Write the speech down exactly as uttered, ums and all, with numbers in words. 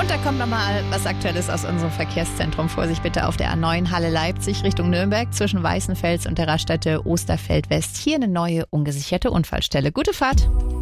Und da kommt nochmal was Aktuelles aus unserem Verkehrszentrum. Vorsicht bitte auf der A neun Halle Leipzig Richtung Nürnberg zwischen Weißenfels und der Raststätte Osterfeld West. Hier eine neue ungesicherte Unfallstelle. Gute Fahrt.